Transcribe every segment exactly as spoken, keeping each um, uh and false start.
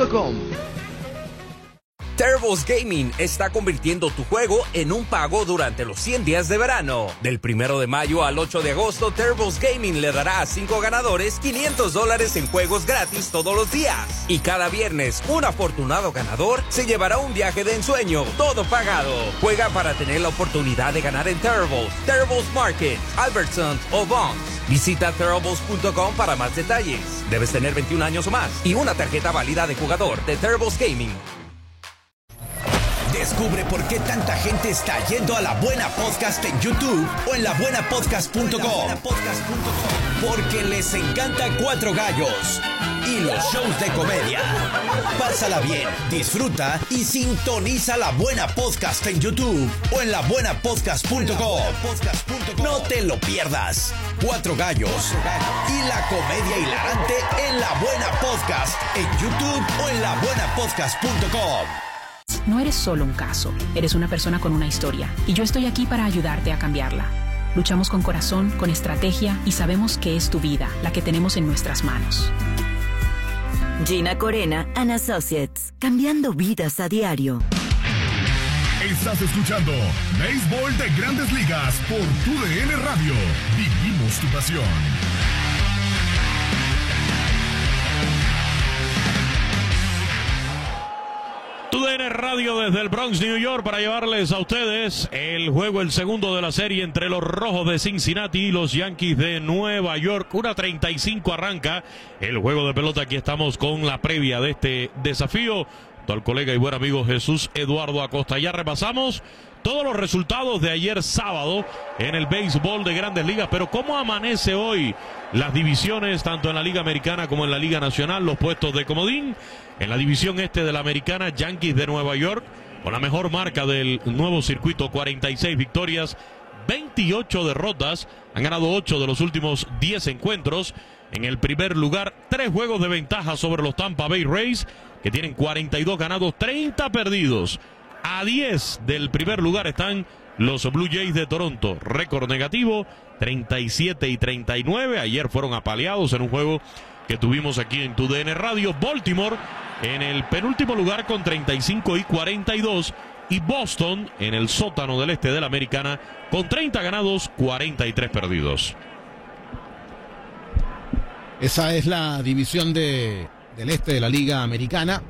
punto com. Turbo's Gaming está convirtiendo tu juego en un pago durante los cien días de verano. Del primero de mayo al ocho de agosto, Turbo's Gaming le dará a cinco ganadores quinientos dólares en juegos gratis todos los días. Y cada viernes, un afortunado ganador se llevará un viaje de ensueño, todo pagado. Juega para tener la oportunidad de ganar en Turbo's, Turbo's Market, Albertsons o Vons. Visita Turbo's punto com para más detalles. Debes tener veintiún años o más y una tarjeta válida de jugador de Turbo's Gaming. Descubre por qué tanta gente está yendo a La Buena Podcast en YouTube o en la buena podcast punto com. Porque les encanta Cuatro Gallos y los shows de comedia. Pásala bien, disfruta y sintoniza La Buena Podcast en YouTube o en la buena podcast punto com. No te lo pierdas. Cuatro Gallos y la comedia hilarante en La Buena Podcast en YouTube o en la buena podcast punto com. No eres solo un caso, eres una persona con una historia, y yo estoy aquí para ayudarte a cambiarla. Luchamos con corazón, con estrategia, y sabemos que es tu vida la que tenemos en nuestras manos. Gina Corena and Associates, cambiando vidas a diario. Estás escuchando Béisbol de Grandes Ligas por tu D N Radio. Vivimos tu pasión. Tu D N Radio desde el Bronx, New York, para llevarles a ustedes el juego, el segundo de la serie entre los Rojos de Cincinnati y los Yankees de Nueva York. una treinta y cinco arranca el juego de pelota. Aquí estamos con la previa de este desafío. Al colega y buen amigo Jesús Eduardo Acosta. Ya repasamos todos los resultados de ayer sábado en el béisbol de Grandes Ligas, pero ¿cómo amanece hoy las divisiones, tanto en la Liga Americana como en la Liga Nacional, los puestos de comodín? En la división este de la Americana, Yankees de Nueva York, con la mejor marca del nuevo circuito, cuarenta y seis victorias, veintiocho derrotas, han ganado ocho de los últimos diez encuentros. En el primer lugar, tres juegos de ventaja sobre los Tampa Bay Rays, que tienen cuarenta y dos ganados, treinta perdidos. A diez del primer lugar están los Blue Jays de Toronto, récord negativo, treinta y siete y treinta y nueve. Ayer fueron apaleados en un juego que tuvimos aquí en tu D N Radio. Baltimore en el penúltimo lugar con treinta y cinco y cuarenta y dos. Y Boston en el sótano del este de la Americana con treinta ganados, cuarenta y tres perdidos. Esa es la división de, del este de la Liga Americana.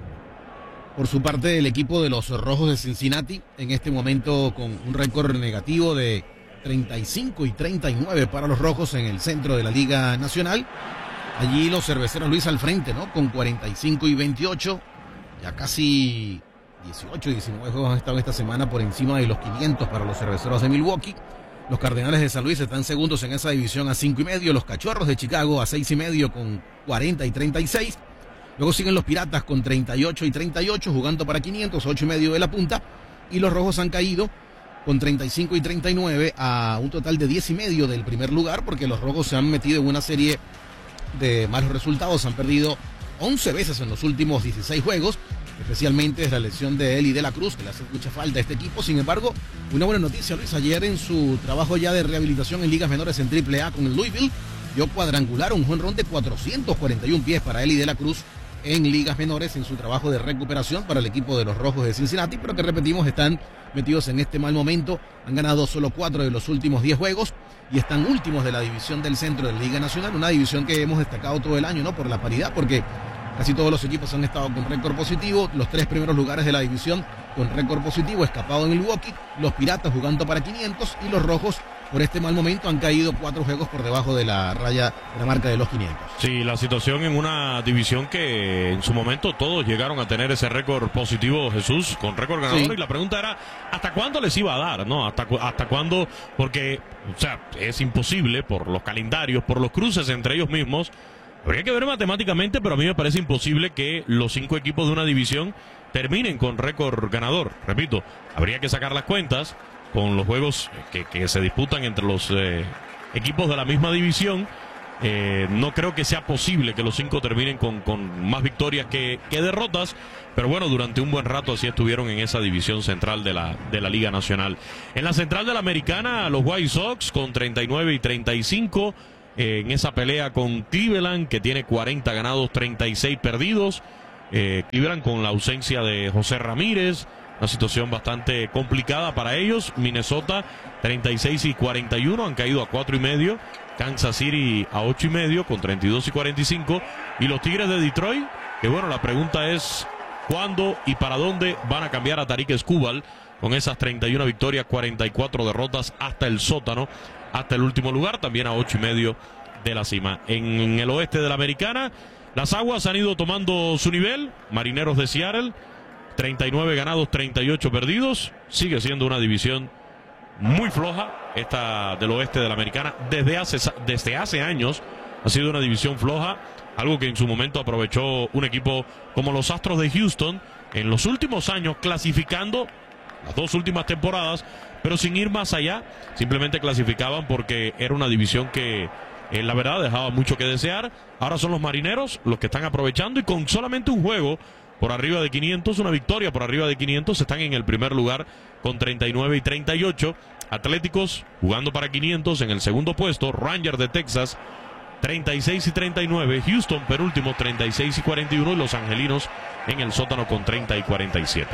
Por su parte, el equipo de los Rojos de Cincinnati, en este momento con un récord negativo de treinta y cinco y treinta y nueve para los Rojos en el centro de la Liga Nacional. Allí los cerveceros Luis al frente, ¿no? Con cuarenta y cinco y veintiocho. Ya casi dieciocho y diecinueve juegos han estado esta semana por encima de los quinientos para los cerveceros de Milwaukee. Los Cardenales de San Luis están segundos en esa división a cinco y medio. Los Cachorros de Chicago a seis y medio con cuarenta y treinta y seis. Luego siguen los Piratas con treinta y ocho y treinta y ocho, jugando para quinientos, ocho y medio de la punta. Y los Rojos han caído con treinta y cinco y treinta y nueve a un total de diez y medio del primer lugar, porque los Rojos se han metido en una serie de malos resultados. Han perdido once veces en los últimos dieciséis juegos, especialmente desde la lesión de Eli de la Cruz, que le hace mucha falta a este equipo. Sin embargo, una buena noticia, Luis, ayer en su trabajo ya de rehabilitación en ligas menores en triple A con el Louisville, dio cuadrangular un jonrón de cuatrocientos cuarenta y uno pies para Eli de la Cruz en ligas menores en su trabajo de recuperación para el equipo de los Rojos de Cincinnati, pero que repetimos, están metidos en este mal momento. Han ganado solo cuatro de los últimos diez juegos y están últimos de la división del centro de la Liga Nacional, una división que hemos destacado todo el año, ¿no? Por la paridad, porque casi todos los equipos han estado con récord positivo. Los tres primeros lugares de la división con récord positivo, escapado en Milwaukee, los Piratas jugando para quinientos y los Rojos, por este mal momento, han caído cuatro juegos por debajo de la raya de la marca de los quinientos. Sí, la situación en una división que en su momento todos llegaron a tener ese récord positivo, Jesús, con récord ganador. Sí. Y la pregunta era, ¿hasta cuándo les iba a dar? ¿No? ¿Hasta, hasta cuándo? Porque, o sea, es imposible por los calendarios, por los cruces entre ellos mismos. Habría que ver matemáticamente, pero a mí me parece imposible que los cinco equipos de una división terminen con récord ganador. Repito, habría que sacar las cuentas con los juegos que, que se disputan entre los eh, equipos de la misma división. Eh, no creo que sea posible que los cinco terminen con, con más victorias que, que derrotas, pero bueno, durante un buen rato así estuvieron en esa división central de la, de la Liga Nacional. En la central de la Americana, los White Sox con treinta y nueve y treinta y cinco, eh, en esa pelea con Cleveland, que tiene cuarenta ganados, treinta y seis perdidos. Eh, Cleveland con la ausencia de José Ramírez, una situación bastante complicada para ellos. Minnesota treinta y seis y cuarenta y uno, han caído a cuatro y medio. Kansas City a ocho y medio con treinta y dos y cuarenta y cinco. Y los Tigres de Detroit, que bueno, la pregunta es cuándo y para dónde van a cambiar a Tarik Skubal con esas treinta y una victorias, cuarenta y cuatro derrotas hasta el sótano, hasta el último lugar, también a ocho y medio de la cima. En el oeste de la Americana, las aguas han ido tomando su nivel. Marineros de Seattle, treinta y nueve ganados, treinta y ocho perdidos. Sigue siendo una división muy floja, esta del oeste de la Americana. Desde hace, desde hace años ha sido una división floja, algo que en su momento aprovechó un equipo como los Astros de Houston en los últimos años, clasificando las dos últimas temporadas, pero sin ir más allá. Simplemente clasificaban porque era una división que eh, la verdad dejaba mucho que desear. Ahora son los Marineros los que están aprovechando, y con solamente un juego por arriba de quinientos, una victoria por arriba de quinientos, están en el primer lugar con treinta y nueve y treinta y ocho. Atléticos jugando para quinientos en el segundo puesto. Rangers de Texas treinta y seis y treinta y nueve. Houston penúltimo treinta y seis y cuarenta y uno. Y los Angelinos en el sótano con treinta y cuarenta y siete.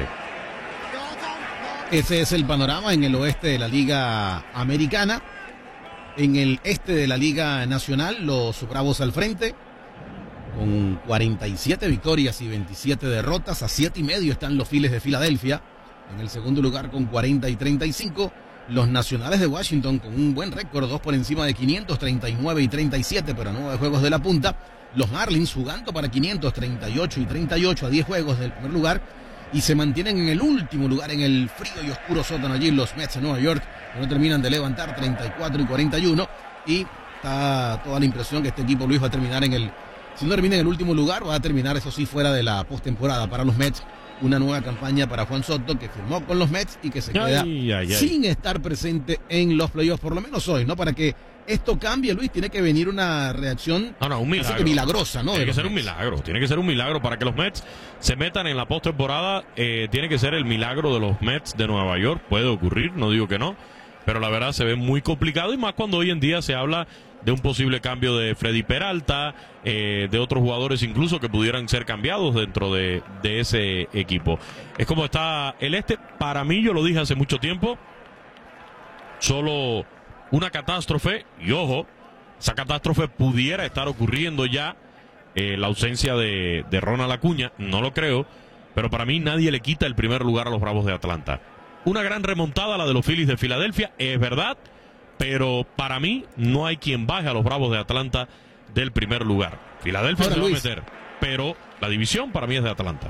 Ese es el panorama en el oeste de la Liga Americana. En el este de la Liga Nacional, los Bravos al frente con cuarenta y siete victorias y veintisiete derrotas. A siete y medio están los Phillies de Filadelfia. En el segundo lugar con cuarenta y treinta y cinco. Los Nacionales de Washington con un buen récord, dos por encima de quinientos, treinta y nueve y treinta y siete, pero a nueve juegos de la punta. Los Marlins jugando para quinientos, treinta y ocho y treinta y ocho, a diez juegos del primer lugar. Y se mantienen en el último lugar en el frío y oscuro sótano allí los Mets de Nueva York, que no terminan de levantar, treinta y cuatro y cuarenta y uno. Y está toda la impresión que este equipo, Luis, va a terminar en el, si no termina en el último lugar, va a terminar, eso sí, fuera de la postemporada para los Mets. Una nueva campaña para Juan Soto, que firmó con los Mets y que se queda ay, ay, ay. sin estar presente en los playoffs, por lo menos hoy, ¿no? Para que esto cambie, Luis, tiene que venir una reacción no, no, un milagro. Que milagrosa, ¿no? Tiene que ser Mets. un milagro, tiene que ser un milagro para que los Mets se metan en la postemporada. Eh, tiene que ser el milagro de los Mets de Nueva York. Puede ocurrir, no digo que no, pero la verdad se ve muy complicado, y más cuando hoy en día se habla de un posible cambio de Freddy Peralta, eh, de otros jugadores incluso que pudieran ser cambiados dentro de, de ese equipo. Es como está el este. Para mí, yo lo dije hace mucho tiempo, solo una catástrofe, y ojo, esa catástrofe pudiera estar ocurriendo ya, eh, la ausencia de, de Ronald Acuña, no lo creo, pero para mí nadie le quita el primer lugar a los Bravos de Atlanta. Una gran remontada la de los Phillies de Filadelfia, es verdad, pero para mí no hay quien baje a los Bravos de Atlanta del primer lugar. Filadelfia Ahora, se va Luis, a meter, pero la división para mí es de Atlanta.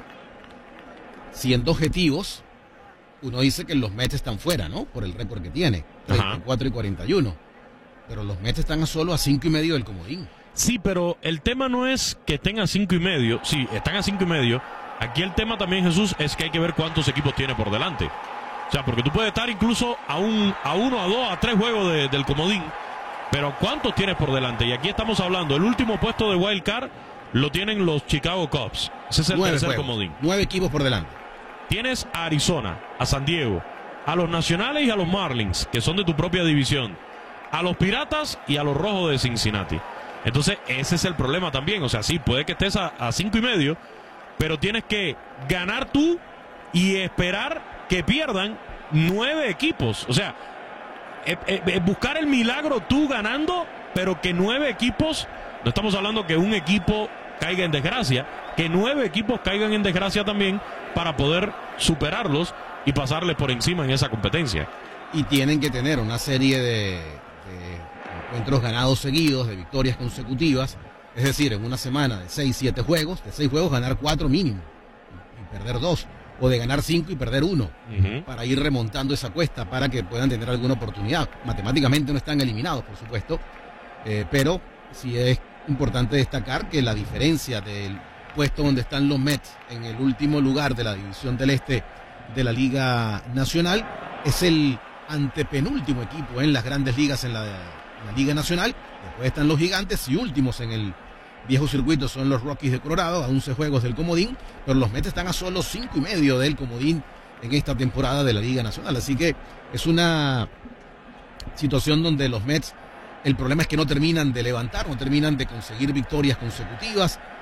Siendo objetivos, uno dice que los Mets están fuera, ¿no? Por el récord que tiene, treinta y cuatro y cuarenta y uno. Pero los Mets están a solo a cinco y medio del comodín. Sí, pero el tema no es que estén a cinco y medio. Sí, están a cinco y medio. Aquí el tema también, Jesús, es que hay que ver cuántos equipos tiene por delante. O sea, porque tú puedes estar incluso a un, a uno, a dos, a tres juegos de, del comodín, pero ¿cuántos tienes por delante? Y aquí estamos hablando, el último puesto de Wild Card lo tienen los Chicago Cubs. Ese es el nueve tercer juegos, comodín. Nueve equipos por delante. Tienes a Arizona, a San Diego, a los Nacionales y a los Marlins, que son de tu propia división, a los Piratas y a los Rojos de Cincinnati. Entonces, ese es el problema también. O sea, sí, puede que estés a, a cinco y medio, pero tienes que ganar tú y esperar que pierdan nueve equipos. O sea, eh, eh, buscar el milagro tú ganando, pero que nueve equipos, no estamos hablando que un equipo caiga en desgracia, que nueve equipos caigan en desgracia también para poder superarlos y pasarles por encima en esa competencia. Y tienen que tener una serie de, de encuentros ganados seguidos, de victorias consecutivas, es decir, en una semana de seis, siete juegos, de seis juegos ganar cuatro mínimo y perder dos. O de ganar cinco y perder uno, uh-huh. para ir remontando esa cuesta, para que puedan tener alguna oportunidad. Matemáticamente no están eliminados, por supuesto, eh, pero sí es importante destacar que la diferencia del puesto donde están los Mets en el último lugar de la división del este de la Liga Nacional es el antepenúltimo equipo en las grandes ligas en la, en la Liga Nacional. Después están los Gigantes, y últimos en el viejo circuito son los Rockies de Colorado, a once juegos del comodín, pero los Mets están a solo cinco y medio del comodín en esta temporada de la Liga Nacional. Así que es una situación donde los Mets, el problema es que no terminan de levantar, no terminan de conseguir victorias consecutivas,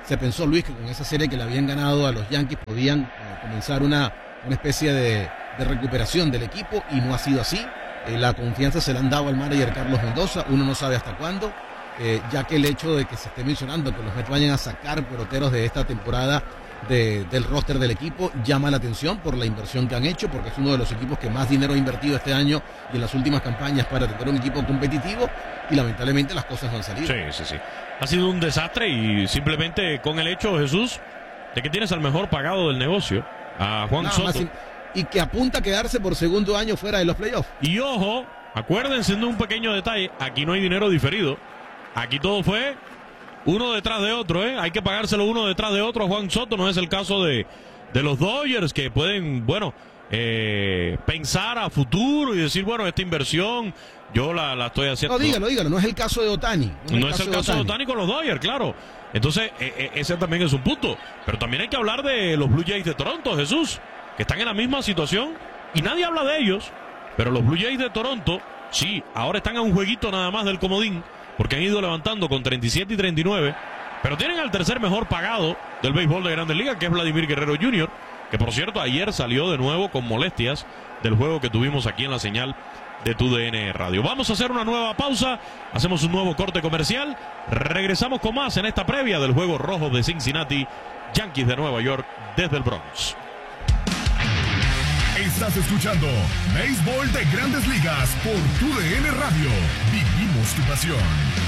Se pensó, Luis, que con esa serie que le habían ganado a los Yankees podían eh, comenzar una, una especie de, de recuperación del equipo, y no ha sido así. Eh, la confianza se la han dado al manager Carlos Mendoza, uno no sabe hasta cuándo, eh, ya que el hecho de que se esté mencionando que los Mets vayan a sacar peloteros de esta temporada de, del roster del equipo llama la atención por la inversión que han hecho, porque es uno de los equipos que más dinero ha invertido este año y en las últimas campañas para tener un equipo competitivo, y lamentablemente las cosas no han salido. Sí, sí, sí. Ha sido un desastre, y simplemente con el hecho, Jesús, de que tienes al mejor pagado del negocio, a Juan Nada Soto. más, y que apunta a quedarse por segundo año fuera de los playoffs. Y ojo, acuérdense de un pequeño detalle, aquí no hay dinero diferido. Aquí todo fue uno detrás de otro, ¿eh? Hay que pagárselo uno detrás de otro a Juan Soto. No es el caso de, de los Dodgers, que pueden, bueno, eh, pensar a futuro y decir, bueno, esta inversión yo la, la estoy haciendo. No, dígalo, dígalo, no es el caso de Ohtani. No, no es el caso de Ohtani con los Dodgers, claro. Entonces, eh, ese también es un punto. Pero también hay que hablar de los Blue Jays de Toronto, Jesús, que están en la misma situación y nadie habla de ellos. Pero los Blue Jays de Toronto, sí, ahora están a un jueguito nada más del comodín, porque han ido levantando con treinta y siete y treinta y nueve, pero tienen al tercer mejor pagado del béisbol de Grandes Ligas, que es Vladimir Guerrero junior, que por cierto ayer salió de nuevo con molestias del juego que tuvimos aquí en la señal de tu D N Radio. Vamos a hacer una nueva pausa, hacemos un nuevo corte comercial, regresamos con más en esta previa del juego rojo de Cincinnati, Yankees de Nueva York desde el Bronx. Estás escuchando Béisbol de Grandes Ligas por tu D N Radio. Vivimos tu pasión.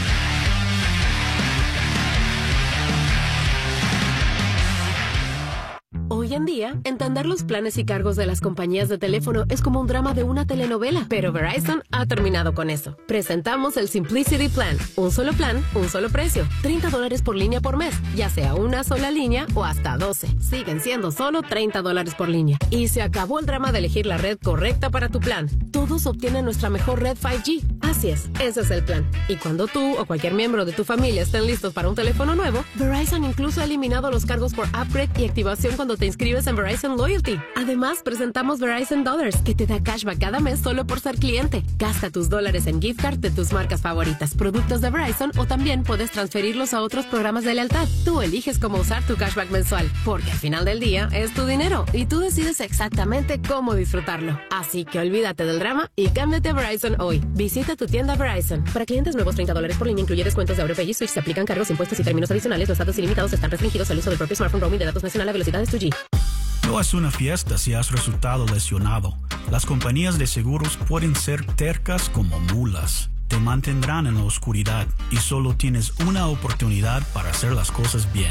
Hoy en día, entender los planes y cargos de las compañías de teléfono es como un drama de una telenovela, pero Verizon ha terminado con eso. Presentamos el Simplicity Plan, un solo plan, un solo precio, treinta dólares por línea por mes, ya sea una sola línea o hasta doce. Siguen siendo solo treinta dólares por línea. Y se acabó el drama de elegir la red correcta para tu plan. Todos obtienen nuestra mejor red cinco G. Así es, ese es el plan. Y cuando tú o cualquier miembro de tu familia estén listos para un teléfono nuevo, Verizon incluso ha eliminado los cargos por upgrade y activación cuando te inscribes en Verizon Loyalty. Además, presentamos Verizon Dollars, que te da cashback cada mes solo por ser cliente. Gasta tus dólares en gift card de tus marcas favoritas, productos de Verizon, o también puedes transferirlos a otros programas de lealtad. Tú eliges cómo usar tu cashback mensual, porque al final del día es tu dinero y tú decides exactamente cómo disfrutarlo. Así que olvídate del drama y cámbiate a Verizon hoy. Visita tu tienda Verizon. Para clientes nuevos, treinta dólares por línea, incluye descuentos de AutoPay y Switch. Se aplican cargos, impuestos y términos adicionales. Los datos ilimitados están restringidos al uso del propio smartphone. Roaming de datos nacional a velocidades dos G. No es una fiesta si has resultado lesionado. Las compañías de seguros pueden ser tercas como mulas. Te mantendrán en la oscuridad y solo tienes una oportunidad para hacer las cosas bien.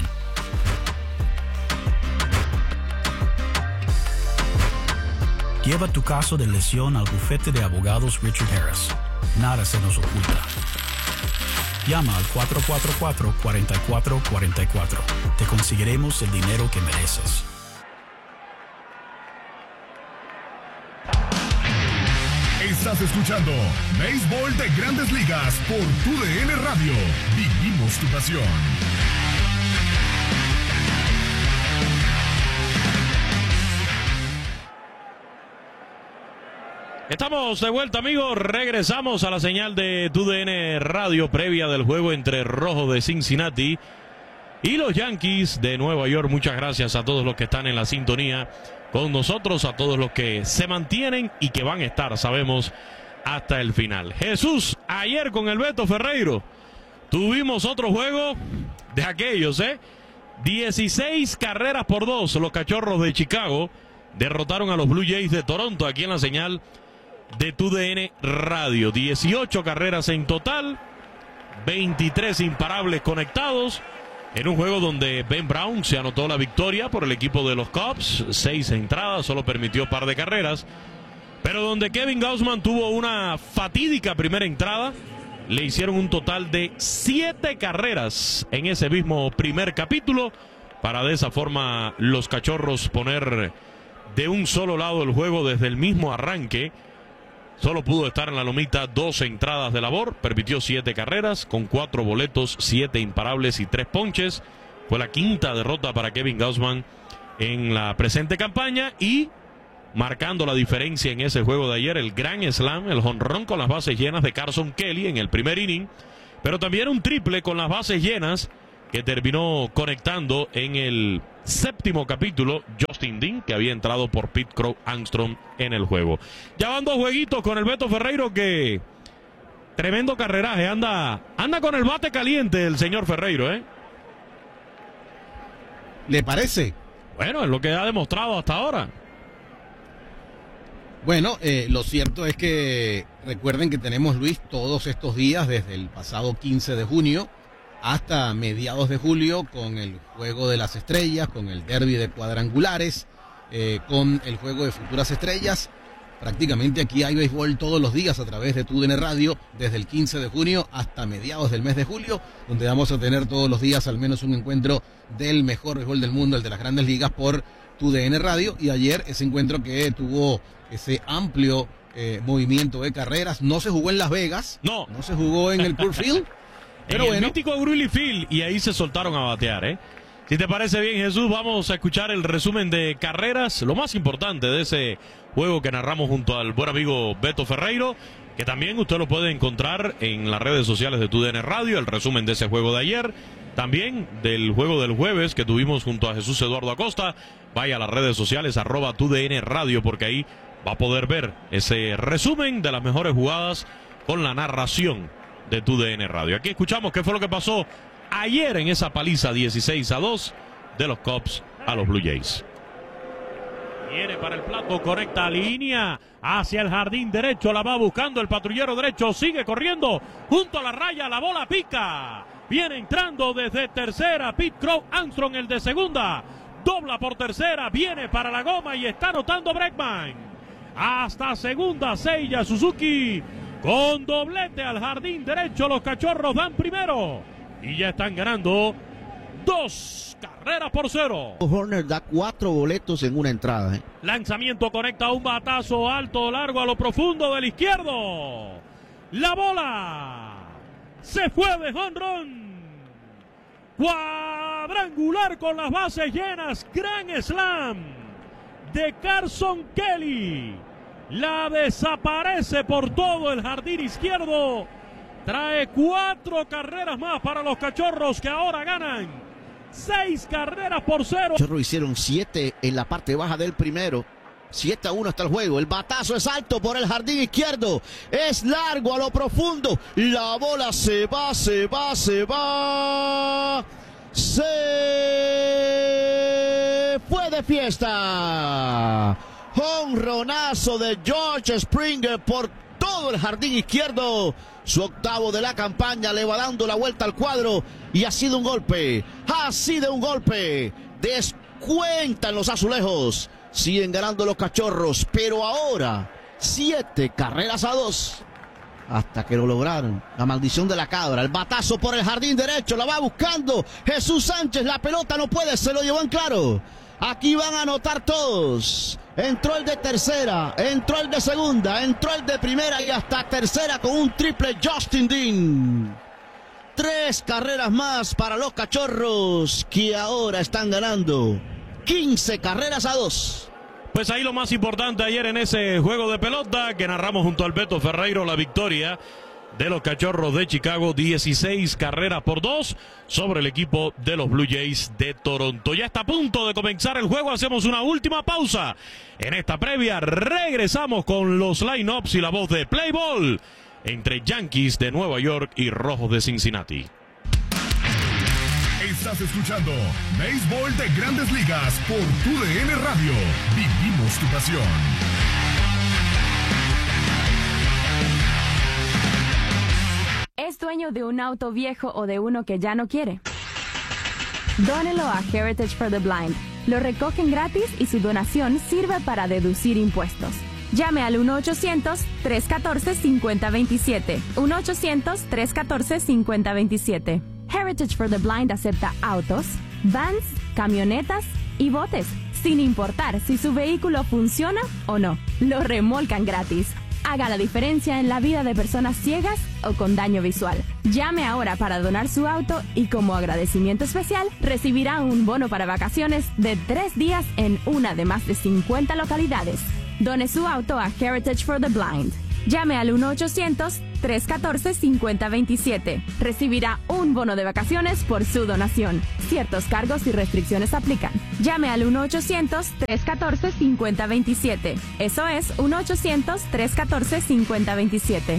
Lleva tu caso de lesión al bufete de abogados Richard Harris. Nada se nos oculta. Llama al cuatro cuatro cuatro, cuatro cuatro cuatro cuatro. Te conseguiremos el dinero que mereces. Estás escuchando Béisbol de Grandes Ligas por tu D N Radio. Vivimos tu pasión. Estamos de vuelta, amigos. Regresamos a la señal de tu D N Radio previa del juego entre Rojos de Cincinnati y los Yankees de Nueva York. Muchas gracias a todos los que están en la sintonía con nosotros, a todos los que se mantienen y que van a estar, sabemos, hasta el final. Jesús, ayer con el Beto Ferreiro tuvimos otro juego de aquellos, ¿eh? dieciséis carreras por dos. Los Cachorros de Chicago derrotaron a los Blue Jays de Toronto aquí en la señal de tu D N Radio. dieciocho carreras en total, veintitrés imparables conectados, en un juego donde Ben Brown se anotó la victoria por el equipo de los Cubs. Seis entradas, solo permitió par de carreras, pero donde Kevin Gausman tuvo una fatídica primera entrada. Le hicieron un total de siete carreras en ese mismo primer capítulo, para de esa forma los Cachorros poner de un solo lado el juego desde el mismo arranque. Solo pudo estar en la lomita dos entradas de labor, permitió siete carreras, con cuatro boletos, siete imparables y tres ponches. Fue la quinta derrota para Kevin Gausman en la presente campaña, y marcando la diferencia en ese juego de ayer, el gran slam, el jonrón con las bases llenas de Carson Kelly en el primer inning, pero también un triple con las bases llenas que terminó conectando en el séptimo capítulo Justin Dean, que había entrado por Pete Crow Armstrong en el juego. Ya van dos jueguitos con el Beto Ferreiro, que tremendo carreraje, anda, anda con el bate caliente el señor Ferreiro, ¿eh? ¿Le parece? Bueno, es lo que ha demostrado hasta ahora. Bueno, eh, lo cierto es que recuerden que tenemos, Luis, todos estos días, desde el pasado quince de junio hasta mediados de julio, con el Juego de las Estrellas, con el derbi de cuadrangulares, eh, con el Juego de Futuras Estrellas. Prácticamente aquí hay béisbol todos los días a través de T U D N Radio, desde el quince de junio hasta mediados del mes de julio, donde vamos a tener todos los días al menos un encuentro del mejor béisbol del mundo, el de las Grandes Ligas, por T U D N Radio. Y ayer ese encuentro que tuvo ese amplio eh, movimiento de carreras, no se jugó en Las Vegas, no, no se jugó en el Coors Field, pero en bueno, el mítico Wrigley Field, y ahí se soltaron a batear, ¿eh? Si te parece bien, Jesús, vamos a escuchar el resumen de carreras, lo más importante de ese juego que narramos junto al buen amigo Beto Ferreiro, que también usted lo puede encontrar en las redes sociales de T U D N Radio, el resumen de ese juego de ayer, también del juego del jueves que tuvimos junto a Jesús Eduardo Acosta. Vaya a las redes sociales, arroba T U D N Radio, porque ahí va a poder ver ese resumen de las mejores jugadas con la narración de T U D N Radio. Aquí escuchamos qué fue lo que pasó ayer en esa paliza dieciséis a dos de los Cubs a los Blue Jays. Viene para el plato, conecta línea hacia el jardín derecho, la va buscando el patrullero derecho, sigue corriendo junto a la raya, la bola pica. Viene entrando desde tercera Pete Crow Armstrong, el de segunda. Dobla por tercera, viene para la goma y está anotando Bregman. Hasta segunda, Seiya Suzuki con doblete al jardín derecho. Los Cachorros dan primero y ya están ganando dos carreras por cero. Horner da cuatro boletos en una entrada. ¿eh? Lanzamiento, conecta un batazo alto, largo, a lo profundo del izquierdo. La bola se fue de jonrón. Cuadrangular con las bases llenas. Gran slam de Carson Kelly. La desaparece por todo el jardín izquierdo. Trae cuatro carreras más para los Cachorros, que ahora ganan seis carreras por cero. Los Cachorros hicieron siete en la parte baja del primero. siete a uno está el juego. El batazo es alto por el jardín izquierdo. Es largo a lo profundo. La bola se va, se va, se va. Se fue de fiesta. Jonronazo de George Springer por todo el jardín izquierdo. Su octavo de la campaña, le va dando la vuelta al cuadro. Y ha sido un golpe. Ha sido un golpe. Descuentan los azulejos. Siguen ganando los Cachorros, pero ahora siete carreras a dos. Hasta que lo lograron. La maldición de la cabra. El batazo por el jardín derecho. La va buscando Jesús Sánchez. La pelota no puede. Se lo llevó en claro. Aquí van a anotar todos. Entró el de tercera. Entró el de segunda. Entró el de primera. Y hasta tercera con un triple Justin Dean. Tres carreras más para los Cachorros, que ahora están ganando quince carreras a dos. Pues ahí lo más importante ayer en ese juego de pelota que narramos junto al Beto Ferreiro, la victoria de los Cachorros de Chicago, dieciséis carreras por dos sobre el equipo de los Blue Jays de Toronto. Ya está a punto de comenzar el juego, hacemos una última pausa. En esta previa regresamos con los line-ups y la voz de Play Ball entre Yankees de Nueva York y Rojos de Cincinnati. Estás escuchando Béisbol de Grandes Ligas por T U D N Radio. Vivimos tu pasión. ¿Es dueño de un auto viejo o de uno que ya no quiere? Dónelo a Heritage for the Blind. Lo recogen gratis y su donación sirve para deducir impuestos. Llame al uno ochocientos, tres uno cuatro, cinco cero dos siete. uno ochocientos, tres uno cuatro, cinco cero dos siete. Heritage for the Blind acepta autos, vans, camionetas y botes, sin importar si su vehículo funciona o no. Lo remolcan gratis. Haga la diferencia en la vida de personas ciegas o con daño visual. Llame ahora para donar su auto y como agradecimiento especial recibirá un bono para vacaciones de tres días en una de más de cincuenta localidades. Done su auto a Heritage for the Blind. Llame al uno ochocientos, tres uno cuatro, cinco cero dos siete. Recibirá un bono de vacaciones por su donación. Ciertos cargos y restricciones aplican. Llame al uno ochocientos, tres uno cuatro, cinco cero dos siete. Eso es uno ochocientos, tres uno cuatro, cinco cero dos siete.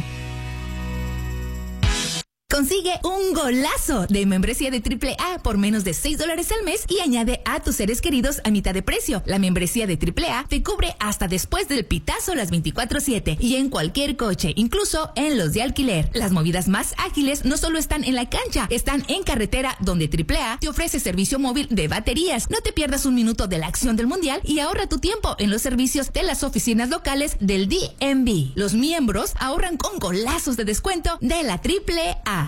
Consigue un golazo de membresía de triple A por menos de seis dólares al mes y añade a tus seres queridos a mitad de precio. La membresía de triple A te cubre hasta después del pitazo las veinticuatro siete y en cualquier coche, incluso en los de alquiler. Las movidas más ágiles no solo están en la cancha, están en carretera, donde triple A te ofrece servicio móvil de baterías. No te pierdas un minuto de la acción del mundial y ahorra tu tiempo en los servicios de las oficinas locales del D M V. Los miembros ahorran con golazos de descuento de la triple A.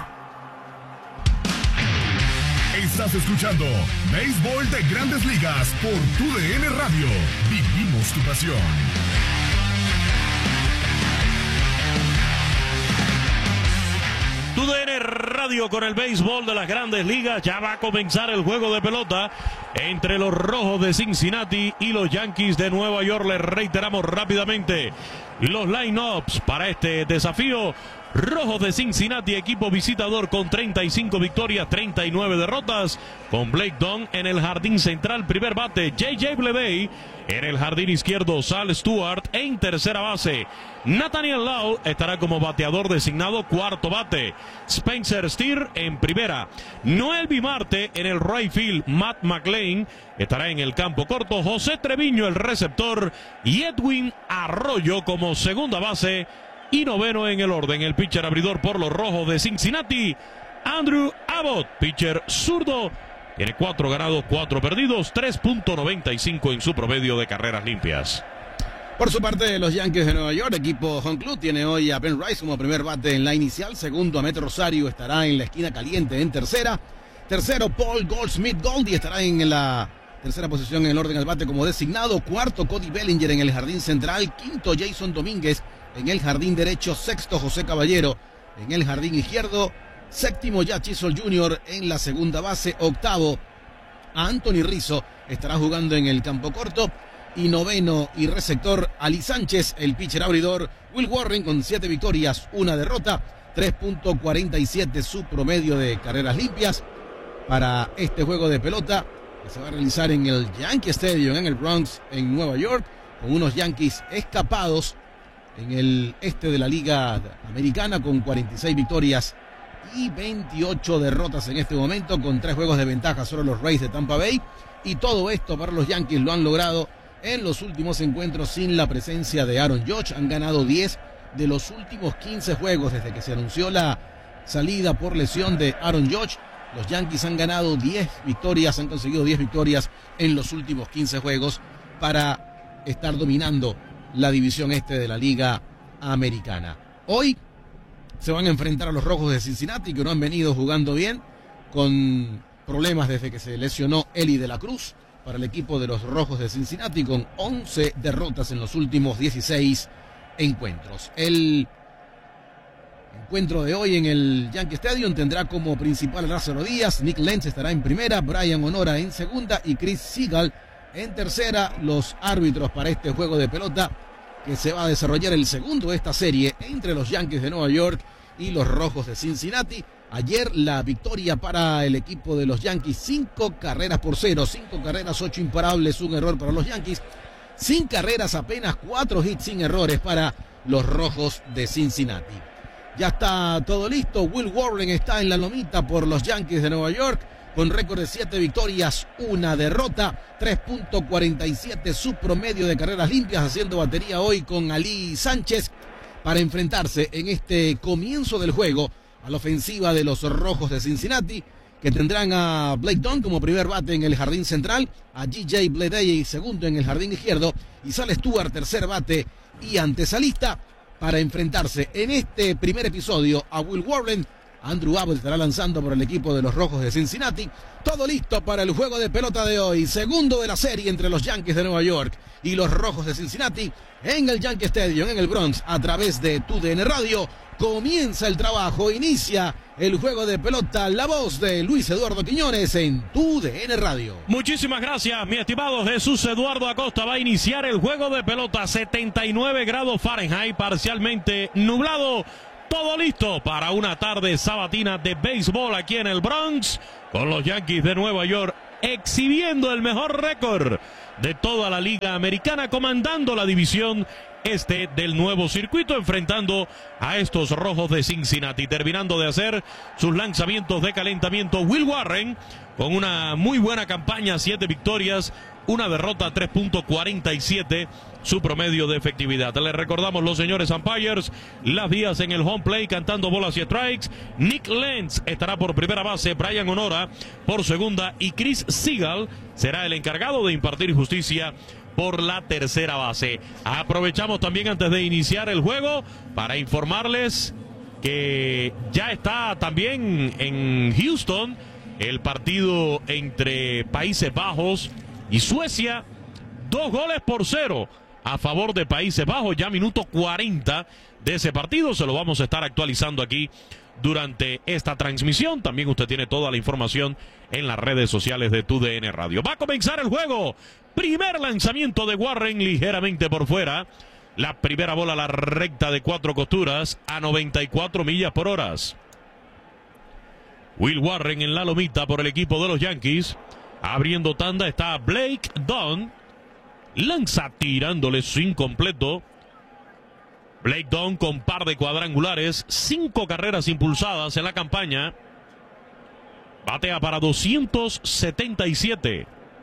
Estás escuchando Béisbol de Grandes Ligas por tu D N Radio. Vivimos tu pasión. Tu D N Radio con el béisbol de las Grandes Ligas. Ya va a comenzar el juego de pelota entre los Rojos de Cincinnati y los Yankees de Nueva York. Les reiteramos rápidamente los line-ups para este desafío. Rojos de Cincinnati, equipo visitador con treinta y cinco victorias, treinta y nueve derrotas, con Blake Dunn en el jardín central, primer bate, J J Bleday en el jardín izquierdo, Sal Stewart en tercera base, Nathaniel Lowe estará como bateador designado, cuarto bate, Spencer Steer en primera, Noel Bimarte en el right field, Matt McLain estará en el campo corto, José Treviño el receptor y Edwin Arroyo como segunda base. Y noveno en el orden, el pitcher abridor por los Rojos de Cincinnati, Andrew Abbott, pitcher zurdo, tiene cuatro ganados, cuatro perdidos, tres punto noventa y cinco en su promedio de carreras limpias. Por su parte, los Yankees de Nueva York, equipo home club, tiene hoy a Ben Rice como primer bate en la inicial, segundo a Met Rosario, estará en la esquina caliente en tercera, tercero Paul Goldschmidt Goldie estará en la tercera posición en el orden al bate como designado, cuarto Cody Bellinger en el jardín central, quinto Jason Domínguez en el jardín derecho, sexto José Caballero en el jardín izquierdo, séptimo Jack Chisholm junior en la segunda base, octavo Anthony Rizzo estará jugando en el campo corto y noveno y receptor Ali Sánchez, el pitcher abridor. Will Warren con siete victorias, una derrota, tres punto cuarenta y siete su promedio de carreras limpias para este juego de pelota que se va a realizar en el Yankee Stadium en el Bronx en Nueva York, con unos Yankees escapados en el este de la Liga Americana con cuarenta y seis victorias y veintiocho derrotas en este momento, con tres juegos de ventaja sobre los Rays de Tampa Bay, y todo esto para los Yankees lo han logrado en los últimos encuentros sin la presencia de Aaron Judge. Han ganado diez de los últimos quince juegos desde que se anunció la salida por lesión de Aaron Judge. Los Yankees han ganado diez victorias, han conseguido diez victorias en los últimos quince juegos para estar dominando la división este de la Liga Americana. Hoy se van a enfrentar a los Rojos de Cincinnati, que no han venido jugando bien, con problemas desde que se lesionó Eli de la Cruz para el equipo de los Rojos de Cincinnati, con once derrotas en los últimos dieciséis encuentros. El encuentro de hoy en el Yankee Stadium tendrá como principal a Lázaro Díaz, Nick Lenz estará en primera, Brian Honora en segunda y Chris Seagal en tercera. Los árbitros para este juego de pelota que se va a desarrollar el segundo de esta serie entre los Yankees de Nueva York y los Rojos de Cincinnati. Ayer la victoria para el equipo de los Yankees, cinco carreras por cero, cinco carreras, ocho imparables, un error para los Yankees, sin carreras apenas, cuatro hits sin errores para los Rojos de Cincinnati. Ya está todo listo, Will Warren está en la lomita por los Yankees de Nueva York, con récord de siete victorias, una derrota, tres punto cuarenta y siete su promedio de carreras limpias, haciendo batería hoy con Ali Sánchez para enfrentarse en este comienzo del juego a la ofensiva de los Rojos de Cincinnati, que tendrán a Blake Dunn como primer bate en el jardín central, a J J Bleday segundo en el jardín izquierdo y Sal Stewart tercer bate y antesalista para enfrentarse en este primer episodio a Will Warren. Andrew Abbott estará lanzando por el equipo de los Rojos de Cincinnati. Todo listo para el juego de pelota de hoy, segundo de la serie entre los Yankees de Nueva York y los Rojos de Cincinnati en el Yankee Stadium en el Bronx, a través de tu D N Radio comienza el trabajo, inicia el juego de pelota. La voz de Luis Eduardo Quiñones en Tu D N Radio. Muchísimas gracias, mi estimado Jesús Eduardo Acosta. Va a iniciar el juego de pelota, setenta y nueve grados Fahrenheit, parcialmente nublado. Todo listo para una tarde sabatina de béisbol aquí en el Bronx, con los Yankees de Nueva York exhibiendo el mejor récord de toda la Liga Americana, comandando la división este del nuevo circuito, enfrentando a estos Rojos de Cincinnati. Terminando de hacer sus lanzamientos de calentamiento, Will Warren, con una muy buena campaña, siete victorias, una derrota, tres punto cuarenta y siete su promedio de efectividad. Les recordamos, los señores umpires, Las Díaz en el home play cantando bolas y strikes. Nick Lenz estará por primera base, Brian Honora por segunda y Chris Seagal será el encargado de impartir justicia por la tercera base. Aprovechamos también, antes de iniciar el juego, para informarles que ya está también en Houston el partido entre Países Bajos y Suecia. Dos goles por cero a favor de Países Bajos, ya minuto cuarenta de ese partido. Se lo vamos a estar actualizando aquí durante esta transmisión. También usted tiene toda la información en las redes sociales de Tu D N Radio. Va a comenzar el juego. Primer lanzamiento de Warren, ligeramente por fuera. La primera bola a la recta de cuatro costuras a noventa y cuatro millas por hora. Will Warren en la lomita por el equipo de los Yankees. Abriendo tanda está Blake Dunn. Lanza tirándole sin completo. Blake Dunn con par de cuadrangulares, cinco carreras impulsadas en la campaña. Batea para doscientos setenta y siete.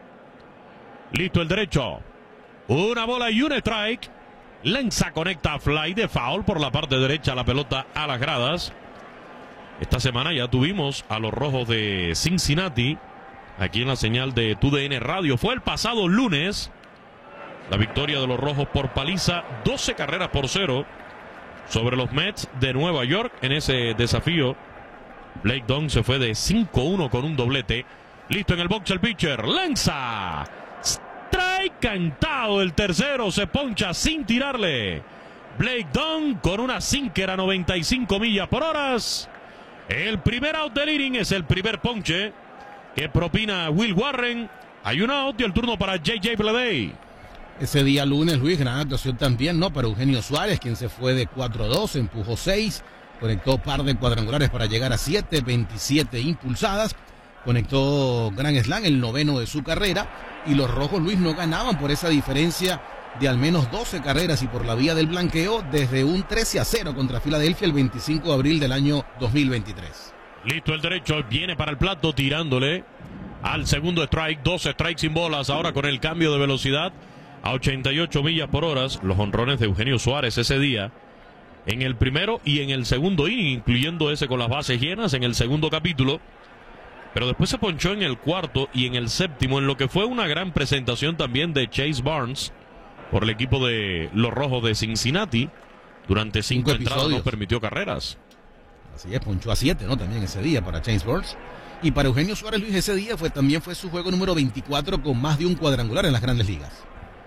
Listo el derecho. Una bola y un strike. Lanza, conecta, fly de foul por la parte derecha, la pelota a las gradas. Esta semana ya tuvimos a los Rojos de Cincinnati aquí en la señal de Tu D N Radio. Fue el pasado lunes la victoria de los Rojos por paliza, doce carreras por cero sobre los Mets de Nueva York. En ese desafío, Blake Dunn se fue de cinco uno con un doblete. Listo en el box el pitcher. Lanza. Strike cantado el tercero. Se poncha sin tirarle. Blake Dunn con una sinker a noventa y cinco millas por hora. El primer out del inning, es el primer ponche que propina Will Warren. Hay un out y el turno para J J Bleday. Ese día lunes, Luis, gran actuación también, ¿no? Para Eugenio Suárez, quien se fue de cuatro dos, empujó seis, conectó par de cuadrangulares para llegar a siete, veintisiete impulsadas, conectó gran slam, el noveno de su carrera, y los Rojos, Luis, no ganaban por esa diferencia de al menos doce carreras y por la vía del blanqueo desde un trece a cero contra Filadelfia el veinticinco de abril del año dos mil veintitrés. Listo el derecho, viene para el plato tirándole al segundo strike, dos strikes sin bolas, ahora con el cambio de velocidad a ochenta y ocho millas por hora. Los jonrones de Eugenio Suárez ese día, en el primero y en el segundo inning, incluyendo ese con las bases llenas en el segundo capítulo. Pero después se ponchó en el cuarto y en el séptimo, en lo que fue una gran presentación también de Chase Barnes por el equipo de los Rojos de Cincinnati. Durante cinco, cinco entradas no permitió carreras. Así es, ponchó a siete, ¿no? También ese día para Chase Barnes. Y para Eugenio Suárez, Luis, ese día fue, también fue su juego número veinticuatro con más de un cuadrangular en las Grandes Ligas.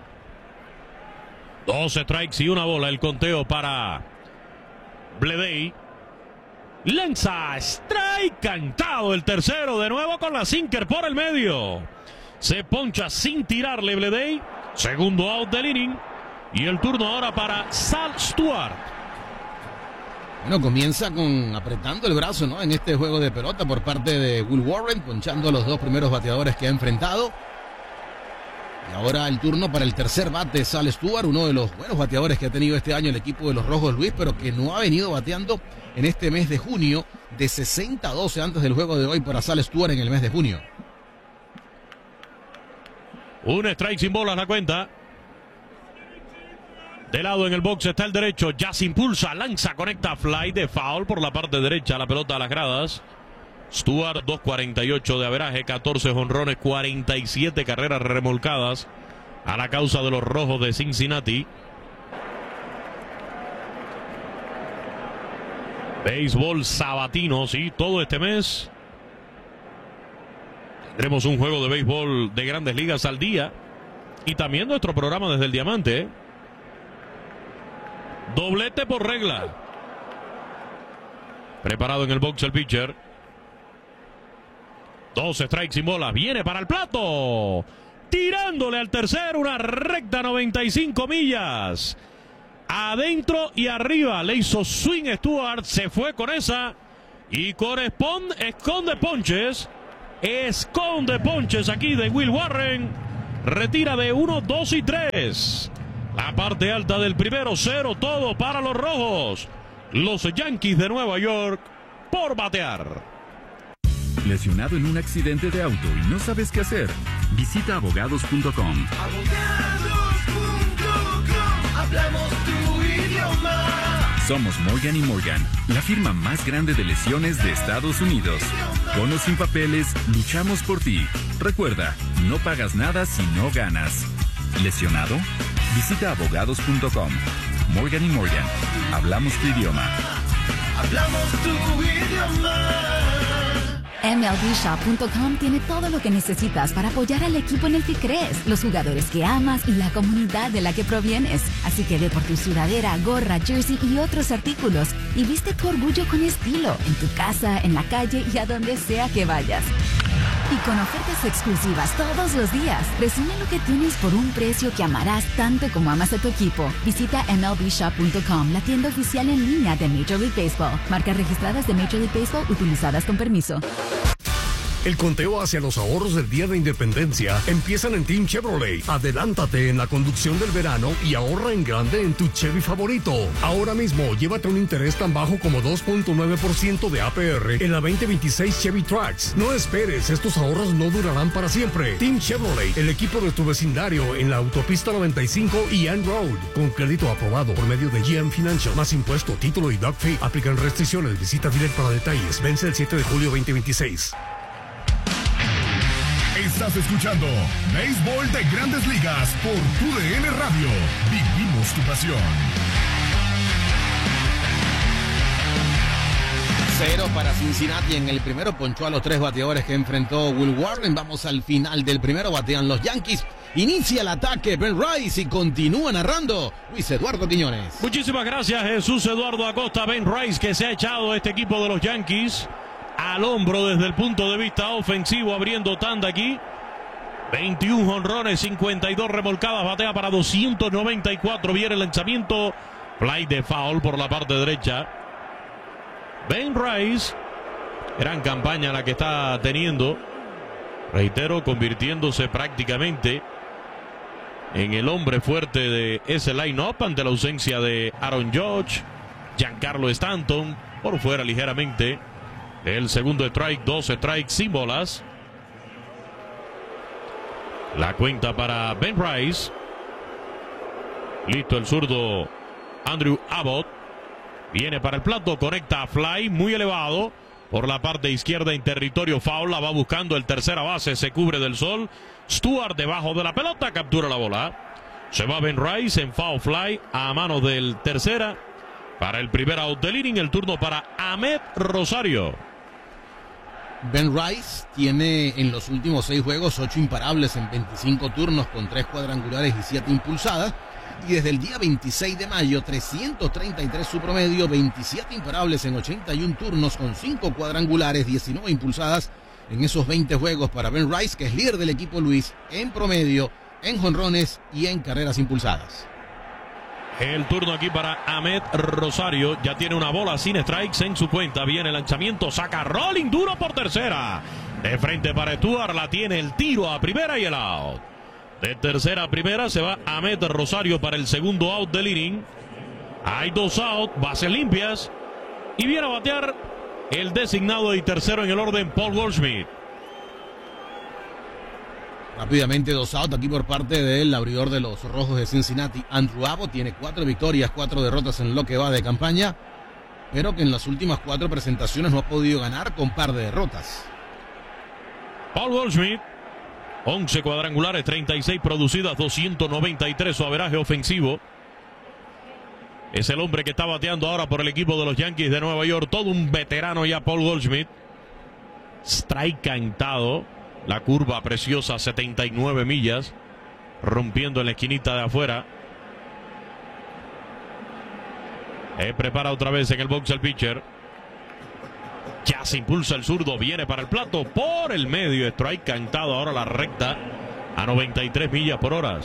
Dos strikes y una bola, el conteo para Bleday. Lanza, strike cantado el tercero, de nuevo con la sinker por el medio. Se poncha sin tirarle Bleday. Segundo out del inning. Y el turno ahora para Sal Stewart. Bueno, comienza con apretando el brazo, ¿no? En este juego de pelota por parte de Will Warren, ponchando a los dos primeros bateadores que ha enfrentado. Y ahora el turno para el tercer bate, Sal Stewart, uno de los buenos bateadores que ha tenido este año el equipo de los Rojos, Luis, pero que no ha venido bateando en este mes de junio, de sesenta a doce antes del juego de hoy para Sal Stewart en el mes de junio. Un strike sin bolas la cuenta. De lado en el box está el derecho, ya se impulsa, lanza, conecta, fly de foul por la parte derecha, la pelota a las gradas. Stewart, dos cuarenta y ocho de averaje, catorce jonrones, cuarenta y siete carreras remolcadas a la causa de los Rojos de Cincinnati. Béisbol sabatino, sí, todo este mes tendremos un juego de béisbol de Grandes Ligas al día y también nuestro programa desde el Diamante. Doblete por regla. Preparado en el box el pitcher. Dos strikes sin bola. Viene para el plato. Tirándole al tercero. Una recta noventa y cinco millas. Adentro y arriba. Le hizo swing Stewart. Se fue con esa. Y corresponde. Esconde ponches. Esconde ponches aquí de Will Warren. Retira de uno, dos y tres. La parte alta del primero. Cero todo para los rojos. Los Yankees de Nueva York por batear. ¿Lesionado en un accidente de auto y no sabes qué hacer? Visita abogados punto com. abogados punto com. Hablamos tu idioma. Somos Morgan y Morgan, la firma más grande de lesiones de Estados Unidos. Con o sin papeles, luchamos por ti. Recuerda, no pagas nada si no ganas. ¿Lesionado? Visita abogados punto com. Morgan y Morgan, hablamos tu idioma. Hablamos tu idioma. M L B shop punto com tiene todo lo que necesitas para apoyar al equipo en el que crees, los jugadores que amas y la comunidad de la que provienes. Así que ve por tu sudadera, gorra, jersey y otros artículos y viste tu orgullo con estilo, en tu casa, en la calle y a donde sea que vayas. Y con ofertas exclusivas todos los días. Recibe lo que tienes por un precio que amarás tanto como amas a tu equipo. Visita M L B shop punto com, la tienda oficial en línea de Major League Baseball. Marcas registradas de Major League Baseball utilizadas con permiso. El conteo hacia los ahorros del Día de Independencia empiezan en Team Chevrolet. Adelántate en la conducción del verano y ahorra en grande en tu Chevy favorito. Ahora mismo, llévate un interés tan bajo como dos punto nueve por ciento de A P R en la veinte veintiséis Chevy Trax. No esperes, estos ahorros no durarán para siempre. Team Chevrolet, el equipo de tu vecindario en la autopista noventa y cinco y Ann Road. Con crédito aprobado por medio de G M Financial. Más impuesto, título y doc fee. Aplican restricciones. Visita Direct para detalles. Vence el siete de julio veinte veintiséis. Estás escuchando Béisbol de Grandes Ligas por tu D N Radio. Vivimos tu pasión. Cero para Cincinnati en el primero. Ponchó a los tres bateadores que enfrentó Will Warren. Vamos al final del primero. Batean los Yankees. Inicia el ataque Ben Rice y continúa narrando Luis Eduardo Quiñones. Muchísimas gracias, Jesús Eduardo Acosta. Ben Rice, que se ha echado este equipo de los Yankees al hombro desde el punto de vista ofensivo, abriendo tanda aquí. veintiún jonrones, cincuenta y dos remolcadas, batea para doscientos noventa y cuatro. Viene el lanzamiento, fly de foul por la parte derecha. Ben Rice, gran campaña la que está teniendo. Reitero, convirtiéndose prácticamente en el hombre fuerte de ese line-up ante la ausencia de Aaron Judge, Giancarlo Stanton, por fuera ligeramente. El segundo strike, dos strikes sin bolas. La cuenta para Ben Rice. Listo el zurdo Andrew Abbott. Viene para el plato, conecta a fly muy elevado por la parte izquierda en territorio foul. La va buscando el tercera base, se cubre del sol. Stewart debajo de la pelota, captura la bola. Se va Ben Rice en foul fly a mano del tercera. Para el primer out del inning, el turno para Ahmed Rosario. Ben Rice tiene en los últimos seis juegos ocho imparables en veinticinco turnos con tres cuadrangulares y siete impulsadas. Y desde el día veintiséis de mayo, trescientos treinta y tres su promedio, veintisiete imparables en ochenta y uno turnos con cinco cuadrangulares, diecinueve impulsadas en esos veinte juegos para Ben Rice, que es líder del equipo Luis en promedio, en jonrones y en carreras impulsadas. El turno aquí para Ahmed Rosario. Ya tiene una bola sin strikes en su cuenta. Viene el lanzamiento. Saca rolling duro por tercera. De frente para Stewart. La tiene el tiro a primera y el out. De tercera a primera se va Ahmed Rosario para el segundo out del inning. Hay dos out. Bases limpias. Y viene a batear el designado y tercero en el orden, Paul Goldschmidt. Rápidamente dos out aquí por parte del abridor de los Rojos de Cincinnati, Andrew Abbott. Tiene cuatro victorias, cuatro derrotas en lo que va de campaña, pero que en las últimas cuatro presentaciones no ha podido ganar con par de derrotas. Paul Goldschmidt, once cuadrangulares, treinta y seis producidas, doscientos noventa y tres su averaje ofensivo. Es el hombre que está bateando ahora por el equipo de los Yankees de Nueva York. Todo un veterano ya, Paul Goldschmidt. Strike cantado. La curva preciosa, setenta y nueve millas, rompiendo en la esquinita de afuera. Eh, prepara otra vez en el box el pitcher. Ya se impulsa el zurdo, viene para el plato por el medio. Strike cantado ahora la recta a noventa y tres millas por hora.